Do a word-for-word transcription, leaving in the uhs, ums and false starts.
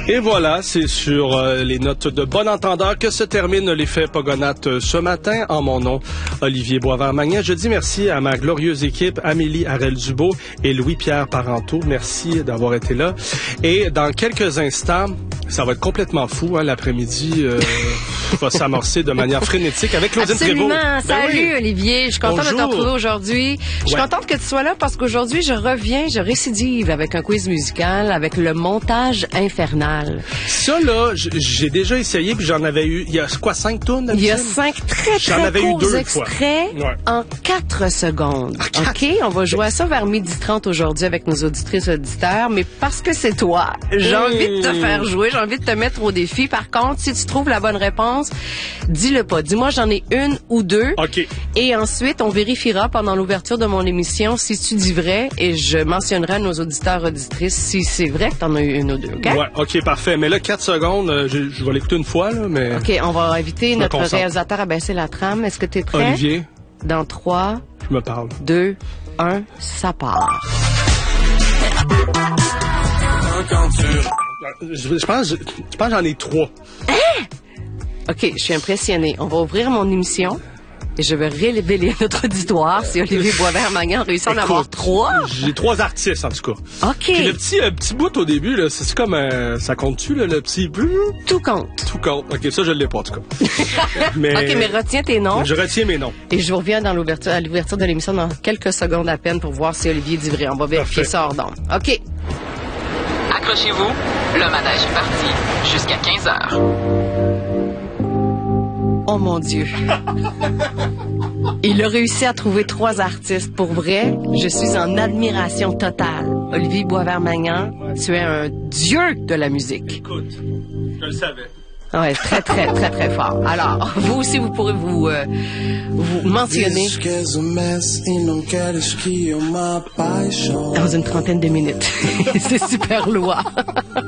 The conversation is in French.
Et voilà, c'est sur euh, les notes de bon entendeur que se termine l'effet Pogonates ce matin. En mon nom, Olivier Boisvert-Magnan. Je dis merci à ma glorieuse équipe, Amélie Harel-Dubo et Louis-Pierre Parenteau. Merci d'avoir été là. Et dans quelques instants, ça va être complètement fou, hein, l'après-midi euh, va s'amorcer de manière frénétique avec Claudine Prévost. Absolument. Salut, Ben oui. Olivier. Je suis contente Bonjour. de te retrouver aujourd'hui. Je suis Ouais. contente que tu sois là parce qu'aujourd'hui, je reviens, je récidive avec un quiz musical, avec le montage infernal. Ça, là, j- j'ai déjà essayé, puis j'en avais eu, il y a quoi, cinq tours? Il y a cinq très, J'en très avais eu courts deux extraits fois. Ouais. en quatre secondes. quatre? OK? On va jouer à ça vers midi trente aujourd'hui avec nos auditrices auditeurs, mais parce que c'est toi, j'ai Mmh. envie de te faire jouer, j'ai envie de te mettre au défi. Par contre, si tu trouves la bonne réponse, dis-le pas. Dis-moi, j'en ai une ou deux. OK. Et ensuite, on vérifiera pendant l'ouverture de mon émission si tu dis vrai et je mentionnerai à nos auditeurs auditrices si c'est vrai que t'en as eu une ou deux. OK? Ouais, OK, parfait. Mais là, quatre secondes, euh, je, je vais l'écouter une fois, là, mais... OK, on va inviter me notre concentre. réalisateur à baisser la trame. Est-ce que tu es prêt? Olivier, Dans trois, je me parle. deux, un, ça part. Je, je pense, je, je pense que j'en ai trois. OK, je suis impressionnée. On va ouvrir mon émission et je vais révéler à notre auditoire si Olivier Boisvert-Magnan réussit à en avoir Écoute, trois. J'ai trois artistes, en tout cas. OK, Puis le petit, euh, petit bout au début, là, c'est c'est comme... euh, ça compte-tu, là, le petit... tout compte. Tout compte. OK, ça, je l'ai pas, en tout cas. mais, OK, mais retiens tes noms. Je retiens mes noms. Et je vous reviens dans l'ouverture, à l'ouverture de l'émission dans quelques secondes à peine pour voir si Olivier dit vrai. On va vérifier Parfait. ça hors d'onde. OK. Accrochez-vous, le manège est parti jusqu'à quinze heures. Oh mon Dieu. Il a réussi à trouver trois artistes. Pour vrai, je suis en admiration totale. Olivier Boisvert-Magnan, tu es un dieu de la musique. Écoute, je le savais. Ouais, très, très, très, très fort. Alors, vous aussi, vous pourrez vous, euh, vous mentionner dans une trentaine de minutes. C'est super lourd.